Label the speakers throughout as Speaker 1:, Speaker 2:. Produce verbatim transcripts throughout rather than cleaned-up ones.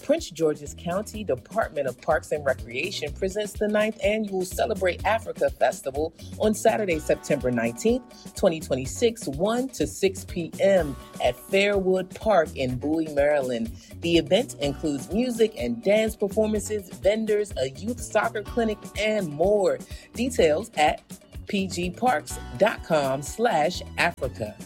Speaker 1: Prince George's County Department of Parks and Recreation presents the ninth annual Celebrate Africa Festival on Saturday, September nineteenth, twenty twenty-six, one to six p.m. at Fairwood Park in Bowie, Maryland. The event includes music and dance performances, vendors, a youth soccer clinic, and more. Details at pgparks.com slash Africa.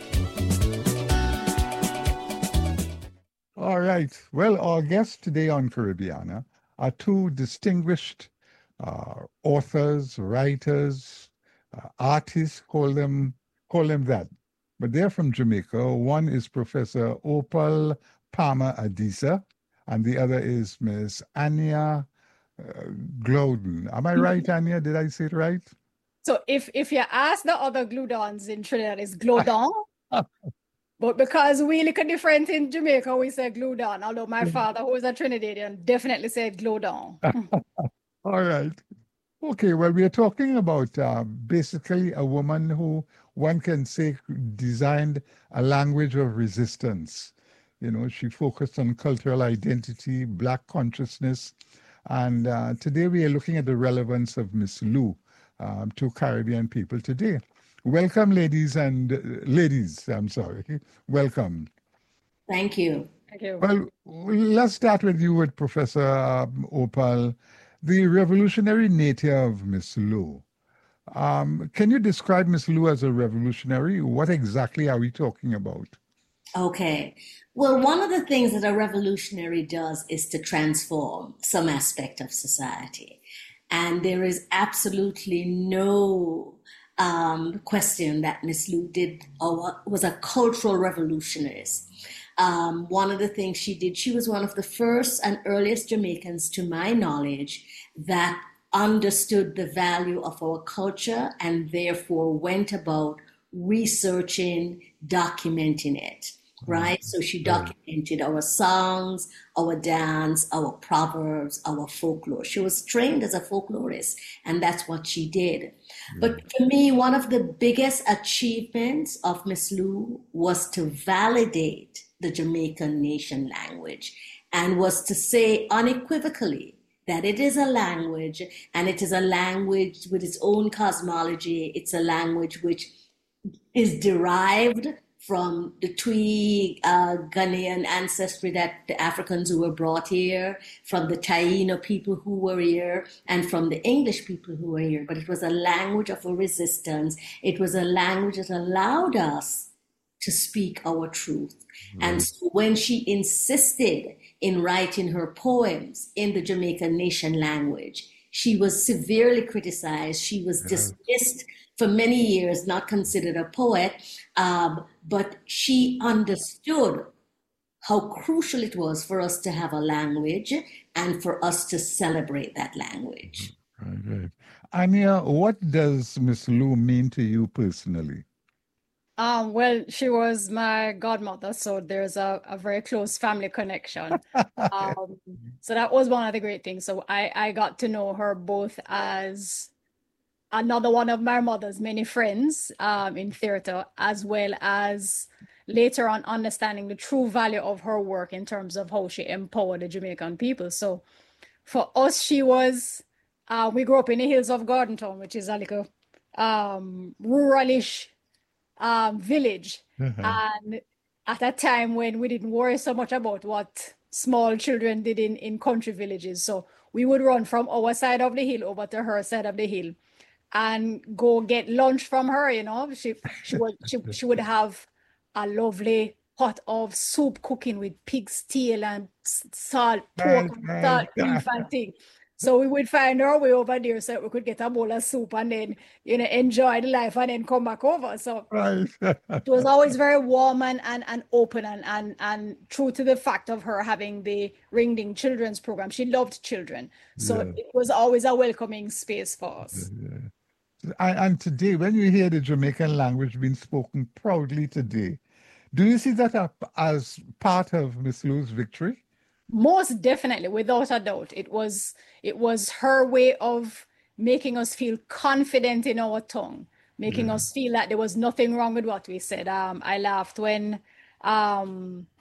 Speaker 2: All right. Well, our guests today on Caribbeana are two distinguished uh, authors, writers, uh, artists, call them, call them that. But they're from Jamaica. One is Professor Opal Palmer Adisa, and the other is Miss Anya uh, Glowden. Am I right, Anya? Did I say it right?
Speaker 3: So if, if you ask the other Glowdons in Trinidad, it's Glowdon. But because we look different in Jamaica, we say Glowdon. Although my father, who is a Trinidadian, definitely said Glowdon.
Speaker 2: All right. Okay, well, we are talking about uh, basically a woman who, one can say, designed a language of resistance. You know, she focused on cultural identity, Black consciousness. And uh, today we are looking at the relevance of Miss Lou um, to Caribbean people today. Welcome, ladies and uh, ladies, I'm sorry. Welcome.
Speaker 4: Thank you.
Speaker 3: Thank you.
Speaker 2: Well, let's start with you with Professor um, Opal, the revolutionary nature of Miss Lou. Um, can you describe Miss Lou as a revolutionary? What exactly are we talking about?
Speaker 4: Okay. Well, one of the things that a revolutionary does is to transform some aspect of society. And there is absolutely no Um, question that Miss Lou did or was a cultural revolutionist. Um, one of the things she did, she was one of the first and earliest Jamaicans, to my knowledge, that understood the value of our culture and therefore went about researching, documenting it. Right? So she documented our songs, our dance, our proverbs, our folklore. She was trained as a folklorist, and that's what she did. Yeah. But for me, one of the biggest achievements of Miss Lou was to validate the Jamaican nation language and was to say unequivocally that it is a language, and it is a language with its own cosmology. It's a language which is derived from the Twi uh, Ghanaian ancestry, that the Africans who were brought here, from the Taino people who were here, and from the English people who were here. But it was a language of a resistance. It was a language that allowed us to speak our truth. Mm-hmm. And so when she insisted in writing her poems in the Jamaican nation language, she was severely criticized. She was yeah. dismissed for many years, not considered a poet, um, but she understood how crucial it was for us to have a language and for us to celebrate that language.
Speaker 2: Right, right. Anya, what does Miss Lou mean to you personally?
Speaker 3: Um, well, she was my godmother, so there's a, a very close family connection. um, so that was one of the great things. So I, I got to know her both as another one of my mother's many friends um, in theater, as well as later on understanding the true value of her work in terms of how she empowered the Jamaican people. So for us, she was, uh, we grew up in the hills of Gardentown, which is a little um, ruralish um, village. Mm-hmm. And at a time when we didn't worry so much about what small children did in, in country villages. So we would run from our side of the hill over to her side of the hill and go get lunch from her. You know, she she would she, she would have a lovely pot of soup cooking with pig's tail and salt pork, and salt beef and thing. So we would find our way over there so we could get a bowl of soup and then, you know, enjoy the life and then come back over. So
Speaker 2: right.
Speaker 3: It was always very warm and and, and open and, and and true to the fact of her having the Ring Ding Children's program. She loved children. So yeah. It was always a welcoming space for us.
Speaker 2: Yeah. And, and today, when you hear the Jamaican language being spoken proudly today, do you see that as part of Miss Lou's victory?
Speaker 3: Most definitely, without a doubt. It was it was her way of making us feel confident in our tongue, making yeah. us feel that there was nothing wrong with what we said. Um, I laughed when um,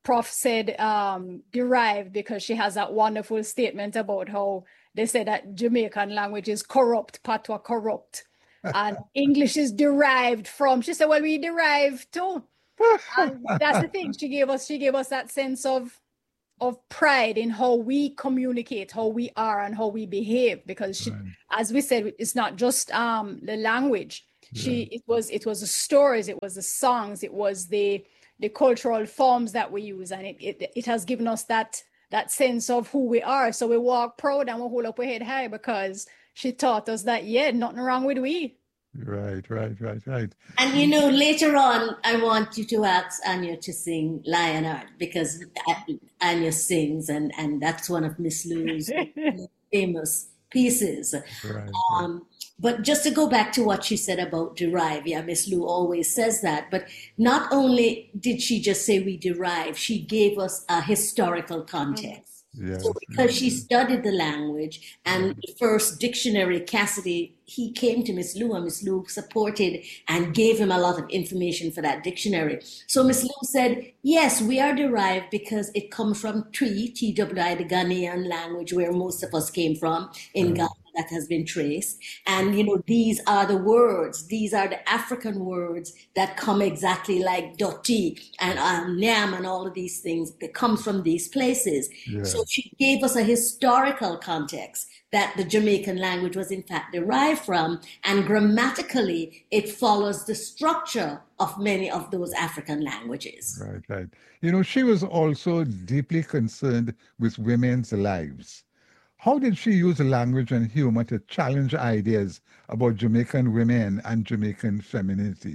Speaker 3: Prof said um, derived because she has that wonderful statement about how they say that Jamaican language is corrupt, patois corrupt, and English is derived from. She said, well, we derive too. And that's the thing. She gave us, she gave us that sense of of pride in how we communicate, how we are, and how we behave. Because she, right. as we said, it's not just um, the language. Yeah. She, it was, it was the stories, it was the songs, it was the the cultural forms that we use, and it it, it has given us that that sense of who we are. So we walk proud and we hold up our head high because she taught us that, yeah, nothing wrong with we.
Speaker 2: Right, right, right, right.
Speaker 4: And you know, later on, I want you to ask Anya to sing Lionheart, because Anya sings, and, and that's one of Miss Lou's famous pieces.
Speaker 2: Right,
Speaker 4: um,
Speaker 2: right.
Speaker 4: But just to go back to what she said about derive, yeah, Miss Lou always says that. But not only did she just say we derive, she gave us a historical context.
Speaker 2: Yes,
Speaker 4: so because
Speaker 2: yes.
Speaker 4: she studied the language, and
Speaker 2: Right.
Speaker 4: the first dictionary, Cassidy, he came to Miss Lou, and Miss Lou supported and gave him a lot of information for that dictionary. So Miss Lou said, yes, we are derived because it comes from Twi, T W I, the Ghanaian language where most of us came from in
Speaker 2: Right.
Speaker 4: Ghana. That has been traced. And, you know, these are the words, these are the African words that come exactly like Doti and um, Nyam and all of these things that comes from these places.
Speaker 2: Yeah.
Speaker 4: So she gave us a historical context that the Jamaican language was in fact derived from, and grammatically it follows the structure of many of those African languages.
Speaker 2: Right, right. You know, she was also deeply concerned with women's lives. How did she use language and humor to challenge ideas about Jamaican women and Jamaican femininity?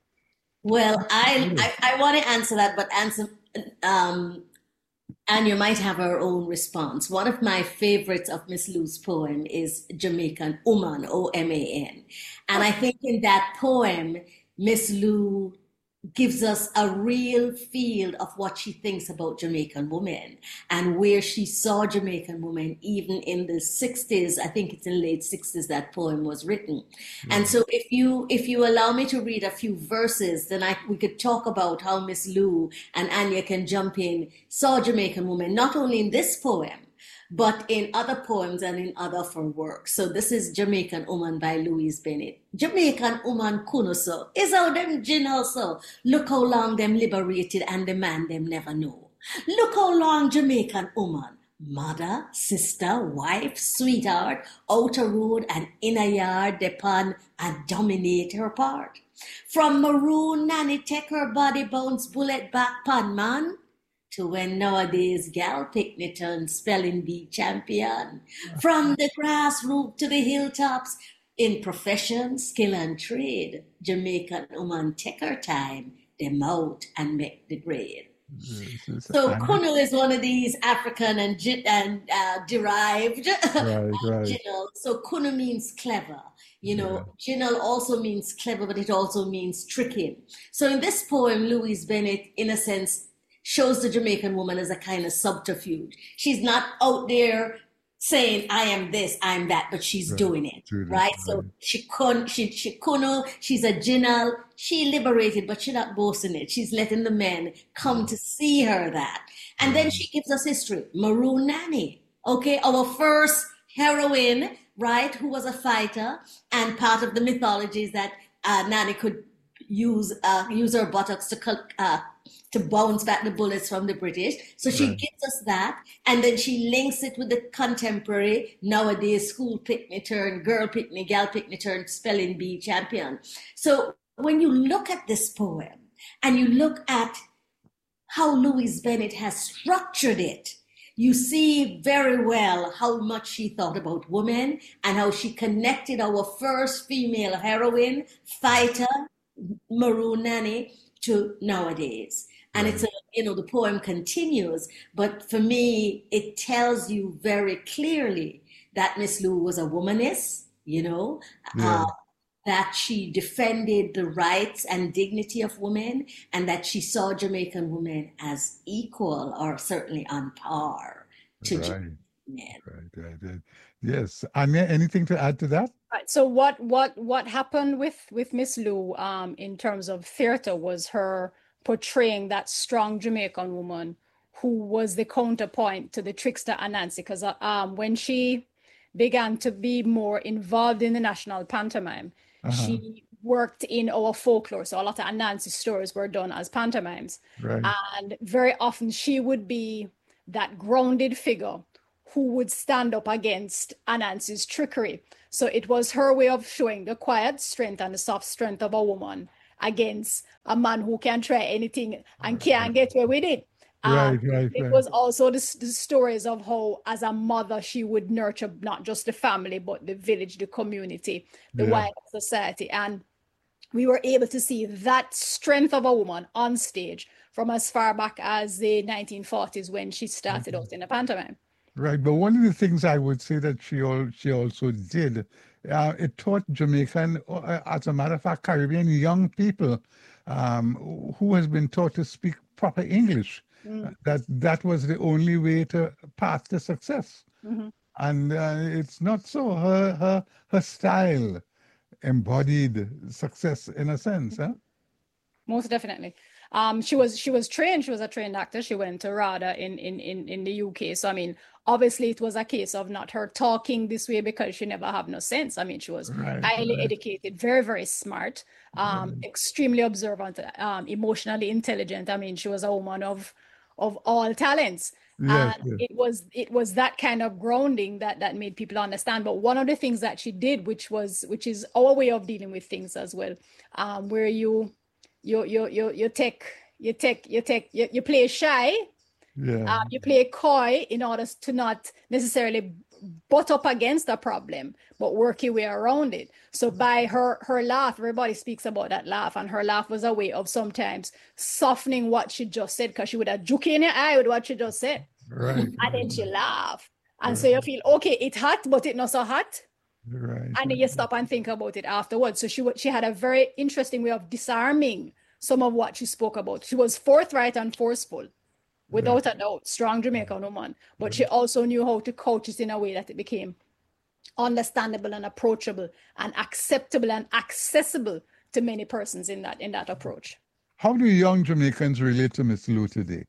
Speaker 4: Well, I I, I want to answer that, but answer um, and you might have her own response. One of my favorites of Miss Lou's poem is Jamaican Woman, O M A N. And I think in that poem, Miss Lou gives us a real feel of what she thinks about Jamaican women and where she saw Jamaican women even in the sixties. I think it's in the late sixties that poem was written. Mm. And so if you if you allow me to read a few verses, then I we could talk about how Miss Lou and Anya can jump in, saw Jamaican women, not only in this poem, but in other poems and in other of her works. So this is Jamaican Woman by Louise Bennett. Jamaican woman kuno so, is how them gin also. Look how long them liberated and the man them never know. Look how long Jamaican woman, mother, sister, wife, sweetheart, outer road and inner yard depend and dominate her part. From maroon nanny take her body bounce bullet back pan man, to when nowadays gal picnic turn spelling bee champion. From the grassroots to the hilltops, in profession, skill and trade, Jamaican woman take her time, them out and make the grade.
Speaker 2: Yes,
Speaker 4: So Kunu is one of these African and and uh, derived.
Speaker 2: Right, right.
Speaker 4: Jinal. So Kunu means clever. You know,
Speaker 2: Yeah.
Speaker 4: Jinal also means clever, but it also means tricky. So in this poem, Louise Bennett, in a sense, shows the Jamaican woman as a kind of subterfuge. She's not out there saying, I am this, I am that, but she's
Speaker 2: Right.
Speaker 4: doing it,
Speaker 2: Doing it,
Speaker 4: right? So
Speaker 2: right.
Speaker 4: she kun, she, she kuno, she's a jinal, she liberated, but she's not boasting it. She's letting the men come to see her that. And then she gives us history. Maroon Nanny, okay? Our first heroine, right, who was a fighter, and part of the mythology is that uh, Nanny could use uh, use her buttocks to cut, uh, to bounce back the bullets from the British. So she
Speaker 2: Right.
Speaker 4: gives us that, and then she links it with the contemporary, nowadays school picnic turn, girl picnic, gal picnic turn, spelling bee champion. So when you look at this poem and you look at how Louise Bennett has structured it, you see very well how much she thought about women and how she connected our first female heroine, fighter, Maroon Nanny, to nowadays. And
Speaker 2: Right.
Speaker 4: it's a, you know, the poem continues, but for me, it tells you very clearly that Miss Lou was a womanist, you know,
Speaker 2: Yeah.
Speaker 4: uh, that she defended the rights and dignity of women, and that she saw Jamaican women as equal or certainly on par to
Speaker 2: Right.
Speaker 4: Jamaican men.
Speaker 2: Right, right, right. Yes. Anya, anything to add to that?
Speaker 3: Right. So what what what happened with with Miss Lou um in terms of theater was her portraying that strong Jamaican woman who was the counterpoint to the trickster Anansi, because uh, um, when she began to be more involved in the national pantomime, uh-huh. she worked in our folklore. So a lot of Anansi stories were done as pantomimes.
Speaker 2: Right.
Speaker 3: And very often she would be that grounded figure who would stand up against Anansi's trickery. So it was her way of showing the quiet strength and the soft strength of a woman against a man who can try anything and can't get away with it.
Speaker 2: Right,
Speaker 3: um,
Speaker 2: right,
Speaker 3: it
Speaker 2: right.
Speaker 3: was also the, the stories of how, as a mother, she would nurture not just the family, but the village, the community, the
Speaker 2: Yeah.
Speaker 3: wider society. And we were able to see that strength of a woman on stage from as far back as the nineteen forties when she started out in a pantomime.
Speaker 2: Right, but one of the things I would say that she all, she also did, uh, it taught Jamaican, uh, as a matter of fact, Caribbean young people um, who has been taught to speak proper English.
Speaker 3: Mm.
Speaker 2: Uh, that that was the only way to path to success.
Speaker 3: Mm-hmm.
Speaker 2: And uh, it's not so. Her her her style embodied success in a sense, huh?
Speaker 3: Most definitely. Um, she was she was trained. She was a trained actor. She went to RADA in in in in the U K. So I mean, obviously, it was a case of not her talking this way because she never had no sense. I mean, she was
Speaker 2: Right,
Speaker 3: highly
Speaker 2: right.
Speaker 3: educated, very very smart, um,
Speaker 2: Right.
Speaker 3: extremely observant, um, emotionally intelligent. I mean, she was a woman of of all talents.
Speaker 2: Yes,
Speaker 3: And
Speaker 2: yes.
Speaker 3: it was it was that kind of grounding that that made people understand. But one of the things that she did, which was which is our way of dealing with things as well, um, where you you you you you take you take you take you, you play shy,
Speaker 2: Yeah.
Speaker 3: um, you play coy in order to not necessarily butt up against a problem, but work your way around it. So by her her laugh, everybody speaks about that laugh, and her laugh was a way of sometimes softening what she just said, because she would have juke in your eye with what she just said,
Speaker 2: Right.
Speaker 3: and then she laugh, and
Speaker 2: Right.
Speaker 3: so you feel okay, it hot, but it not so hot.
Speaker 2: Right.
Speaker 3: And then you stop and think about it afterwards. So she she had a very interesting way of disarming some of what she spoke about. She was forthright and forceful, without a doubt, strong Jamaican woman. But she also knew how to couch it in a way that it became understandable and approachable and acceptable and accessible to many persons in that in that approach.
Speaker 2: How do young Jamaicans relate to Miss Lou today?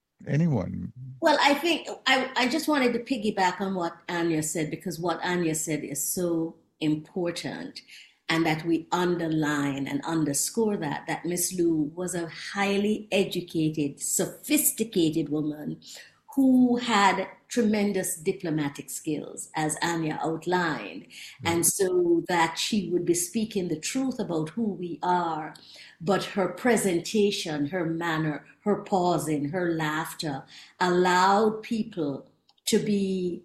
Speaker 2: Anyone?
Speaker 4: Well, I think I, I just wanted to piggyback on what Anya said, because what Anya said is so important, and that we underline and underscore that, that Miss Lou was a highly educated, sophisticated woman who had tremendous diplomatic skills, as Anya outlined. And so that she would be speaking the truth about who we are, but her presentation, her manner, her pausing, her laughter allowed people to be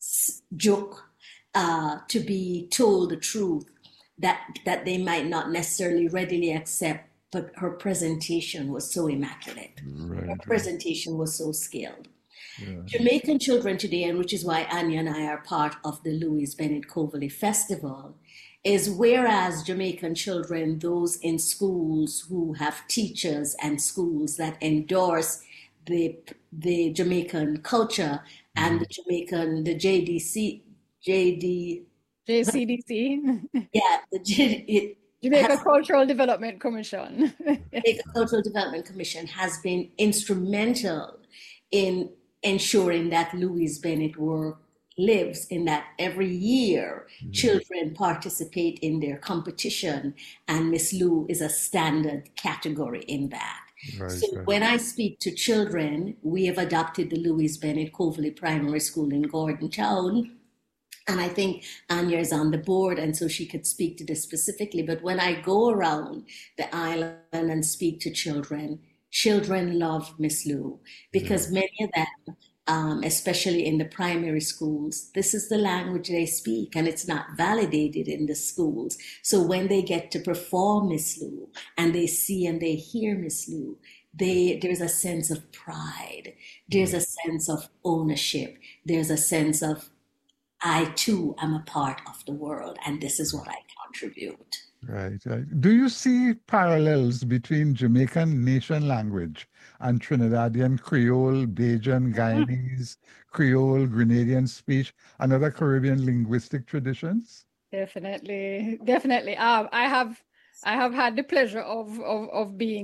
Speaker 4: joke, uh, to be told the truth that, that they might not necessarily readily accept, but her presentation was so immaculate.
Speaker 2: Right.
Speaker 4: Her presentation was so skilled.
Speaker 2: Yeah.
Speaker 4: Jamaican children today, and which is why Anya and I are part of the Louise Bennett Coverley Festival, is whereas Jamaican children, those in schools who have teachers and schools that endorse the the Jamaican culture and the Jamaican, the J D C, J D,
Speaker 3: J C D C,
Speaker 4: yeah, the J, it,
Speaker 3: Jamaica Cultural Development Commission.
Speaker 4: Jamaica Cultural Development Commission has been instrumental in ensuring that Louise Bennett work lives, in that every year mm-hmm. children participate in their competition, and Miss Lou is a standard category in that. Right, so right. When I speak to children, we have adopted the Louise Bennett Coverley Primary School in Gordon Town. And I think Anya is on the board, and so she could speak to this specifically. But when I go around the island and speak to children, children love Miss Lou, because yeah. many of them, um, especially in the primary schools, this is the language they speak, and it's not validated in the schools. So when they get to perform Miss Lou and they see and they hear Miss Lou, they, there's a sense of pride. There's a sense of ownership. There's a sense of, I too am a part of the world, and this is what I contribute.
Speaker 2: Right, right. Do you see parallels between Jamaican nation language and Trinidadian Creole, Bajan, Guyanese, Creole, Grenadian speech, and other Caribbean linguistic traditions?
Speaker 3: Definitely, definitely. Um, I have, I have had the pleasure of of of being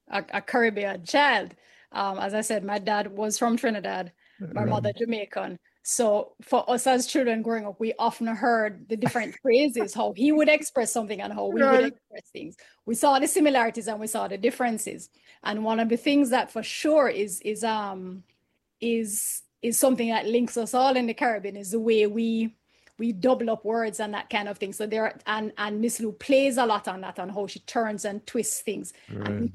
Speaker 3: a, a Caribbean child. Um, as I said, my dad was from Trinidad, my
Speaker 2: Right.
Speaker 3: mother Jamaican. So for us as children growing up, we often heard the different phrases, how he would express something and how we would
Speaker 2: Right.
Speaker 3: express things. We saw the similarities and we saw the differences. And one of the things that for sure is is um is is something that links us all in the Caribbean is the way we we double up words and that kind of thing. So there and and Miss Lou plays a lot on that, on how she turns and twists things. And we
Speaker 2: Right.